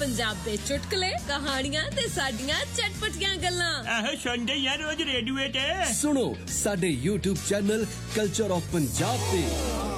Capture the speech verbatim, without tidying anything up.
पंजाब दे चुटकुले कहानियां ते साडियां चटपटियां गल्लां आहो सुनदे यार रोज रेडियो ते सुनो साडे YouTube channel culture of Punjab ते।